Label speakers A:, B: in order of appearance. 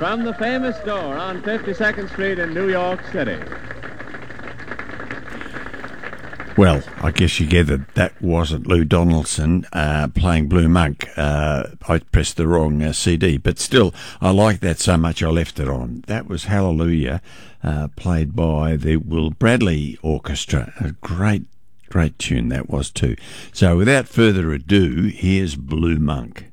A: from the famous store on 52nd Street in New York City.
B: Well, I guess you gathered that wasn't Lou Donaldson playing Blue Monk. I pressed the wrong CD, but still, I like that so much I left it on. That was Hallelujah, played by the Will Bradley Orchestra. A great tune that was too. So without further ado, here's Blue Monk.